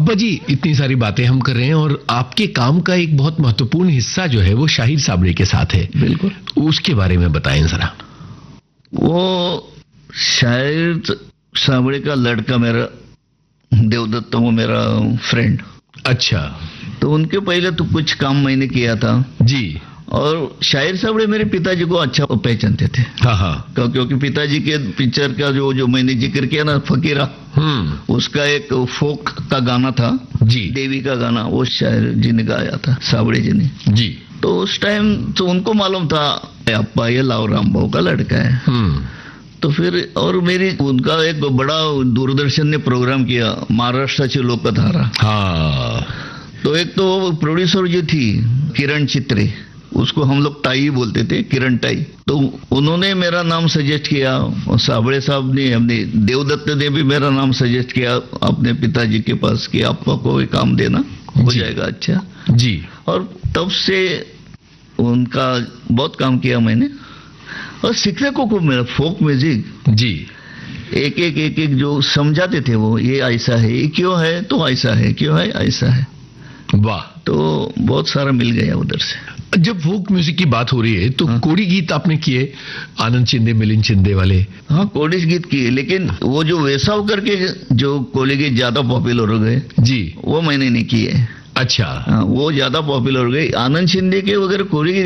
अब्बा जी, इतनी सारी बातें हम कर रहे हैं और आपके काम का एक बहुत महत्वपूर्ण हिस्सा जो है वो शाहिर साबड़े के साथ है। बिल्कुल। उसके बारे में बताएं जरा। वो शाहिर साबड़े का लड़का मेरा देवदत्त, वो मेरा फ्रेंड। अच्छा। तो उनके पहले तो कुछ काम मैंने किया था जी। और शाहिर साबड़े मेरे पिताजी को अच्छा पहचानते थे। हाँ हाँ। क्योंकि पिताजी के पिक्चर का जो मैंने जिक्र किया ना, फकीरा, उसका एक फोक का गाना था जी, देवी का गाना, वो शाहिर जी ने गाया था, साबड़े जी ने जी। तो उस टाइम तो उनको मालूम था अप्पा ये लाव राम भाऊ का लड़का है। तो फिर और मेरी उनका एक बड़ा दूरदर्शन ने प्रोग्राम किया, महाराष्ट्राची लोकधारा। हाँ। तो एक तो प्रोड्यूसर जो थी किरण चित्रे, उसको हम लोग ताई बोलते थे, किरण ताई। तो उन्होंने मेरा नाम सजेस्ट किया और साबड़े साहब ने, हमने देवदत्त ने भी मेरा नाम सजेस्ट किया अपने पिताजी के पास कि आपको कोई काम देना, हो जाएगा अच्छा जी। और तब से उनका बहुत काम किया मैंने और सीखने को खूब मेरा फोक म्यूजिक जी। एक जो समझाते थे वो, ये ऐसा है, ये क्यों है तो ऐसा है, क्यों है ऐसा है। वाह। तो बहुत सारा मिल गया उधर से। जब फोक म्यूजिक की बात हो रही है तो कोड़ी गीत आपने किए, आनंद शिंदे मिलिंद शिंदे वाले। हाँ, कोडिश गीत किए, लेकिन वो जो वैसाव करके जो कोली गीत ज्यादा पॉपुलर हो गए जी, वो मैंने नहीं किए। अच्छा। हाँ, वो ज्यादा पॉपुलर हो गए। आनंद शिंदे के वगैरह कोली